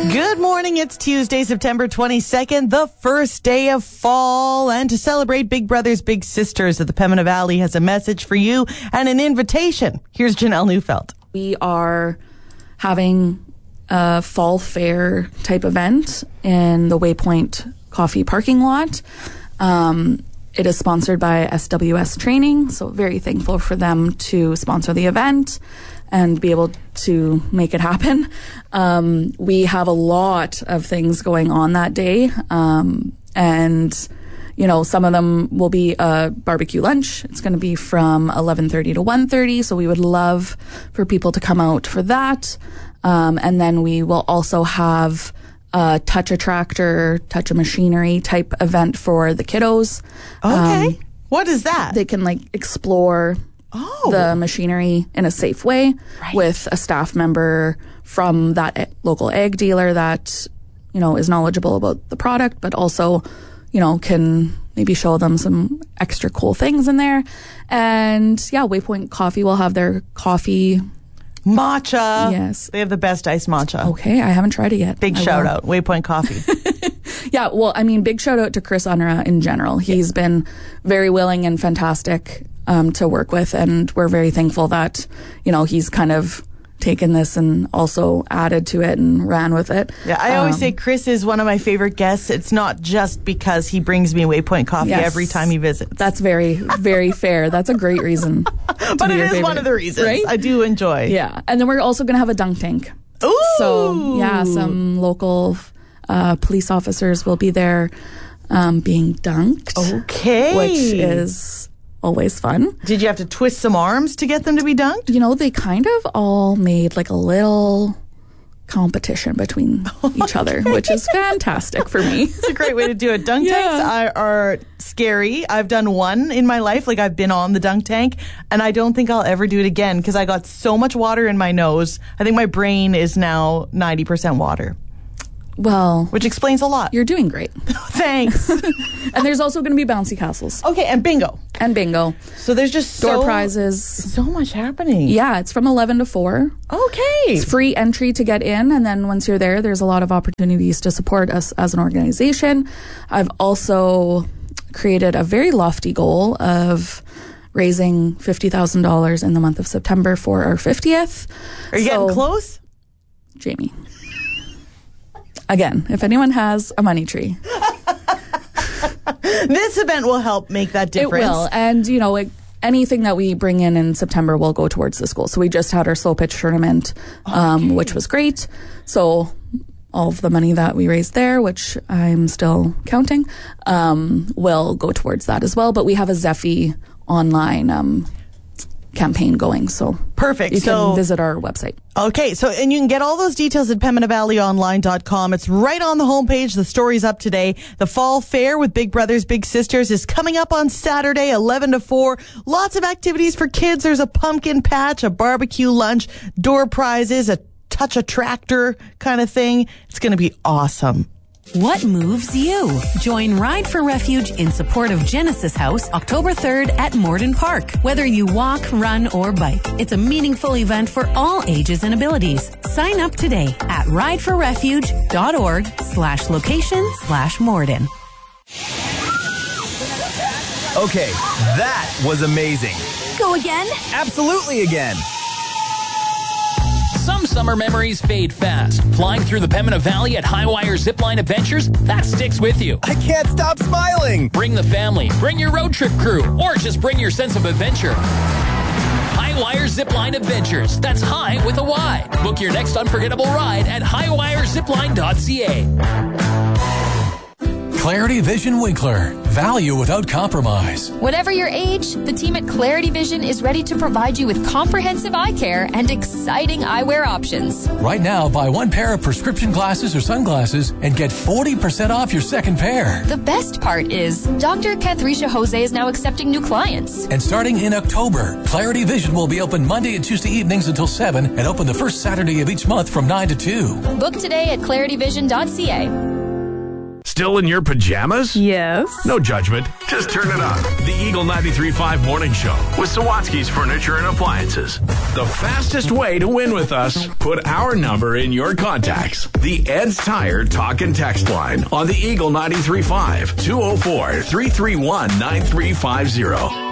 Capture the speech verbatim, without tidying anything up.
Good morning. It's Tuesday, September twenty-second, the first day of fall. And to celebrate Big Brothers Big Sisters at the Pembina Valley has a message for you and an invitation. Here's Janelle Neufeld. We are having a fall fair type event in the Waypoint Coffee parking lot. Um, it is sponsored by S W S Training, so very thankful for them to sponsor the event and be able to make it happen. Um, we have a lot of things going on that day. Um, and, you know, some of them will be a barbecue lunch. It's going to be from eleven thirty to one thirty. So we would love for people to come out for that. Um, and then we will also have a touch a tractor, touch a machinery type event for the kiddos. Okay. Um, what is that? They can like explore Oh. the machinery in a safe way right. with a staff member from that local ag dealer that, you know, is knowledgeable about the product, but also, you know, can maybe show them some extra cool things in there. And yeah, Waypoint Coffee will have their coffee. Matcha. Yes. They have the best iced matcha. Okay. I haven't tried it yet. Big I shout will. out. Waypoint Coffee. Yeah. Well, I mean, big shout out to Chris Unruh in general. He's yeah. been very willing and fantastic Um, to work with, and we're very thankful that, you know, he's kind of taken this and also added to it and ran with it. Yeah, I always um, say Chris is one of my favorite guests. It's not just because he brings me Waypoint Coffee yes, every time he visits. That's very, very fair. That's a great reason. But it is favorite, one of the reasons right? I do enjoy. Yeah, and then we're also going to have a dunk tank. Ooh! So, yeah, some local uh, police officers will be there um, being dunked. Okay. Which is always fun. Did you have to twist some arms to get them to be dunked? You know, they kind of all made like a little competition between each okay. other, which is fantastic for me. It's a great way to do it. Dunk yeah. tanks are, are scary. I've done one in my life. Like, I've been on the dunk tank, and I don't think I'll ever do it again because I got so much water in my nose. I think my brain is now ninety percent water. Well, which explains a lot. You're doing great. Thanks. And there's also going to be bouncy castles. Okay, and bingo. And bingo. So there's just door so, prizes. So much happening. Yeah, it's from eleven to four. Okay. It's free entry to get in, and then once you're there, there's a lot of opportunities to support us as an organization. I've also created a very lofty goal of raising fifty thousand dollars in the month of September for our fiftieth. Are you so, getting close? Jamie. Again, if anyone has a money tree. This event will help make that difference. It will. And, you know, it, anything that we bring in in September will go towards the school. So we just had our slow pitch tournament, um, okay. which was great. So all of the money that we raised there, which I'm still counting, um, will go towards that as well. But we have a Zeffy online um campaign going, so perfect. You so, can visit our website. Okay, so and you can get all those details at pembina valley online dot com. It's right on the homepage. The story's up today. The Fall Fair with Big Brothers Big Sisters is coming up on Saturday, eleven to four. Lots of activities for kids. There's a pumpkin patch, a barbecue lunch, door prizes, a touch a tractor kind of thing. It's going to be awesome. What moves you? Join Ride for Refuge in support of Genesis House October third at Morden Park. Whether you walk, run, or bike, it's a meaningful event for all ages and abilities. Sign up today at rideforrefuge.org slash location slash Morden. Okay, that was amazing. Go again? Absolutely again. Some summer memories fade fast. Flying through the Pembina Valley at Highwire Zipline Adventures, that sticks with you. I can't stop smiling. Bring the family, bring your road trip crew, or just bring your sense of adventure. Highwire Zipline Adventures. That's high with a Y. Book your next unforgettable ride at highwire zipline dot c a. Clarity Vision Winkler. Value without compromise. Whatever your age, the team at Clarity Vision is ready to provide you with comprehensive eye care and exciting eyewear options. Right now, buy one pair of prescription glasses or sunglasses and get forty percent off your second pair. The best part is Doctor Cathrisha Jose is now accepting new clients. And starting in October, Clarity Vision will be open Monday and Tuesday evenings until seven and open the first Saturday of each month from nine to two. Book today at clarity vision dot c a. Still in your pajamas? Yes. No judgment. Just turn it on. The Eagle ninety-three point five Morning Show with Sawatsky's Furniture and Appliances. The fastest way to win with us, put our number in your contacts. The Ed's Tire Talk and Text line on the Eagle ninety-three point five, two oh four, three three one, nine three five zero.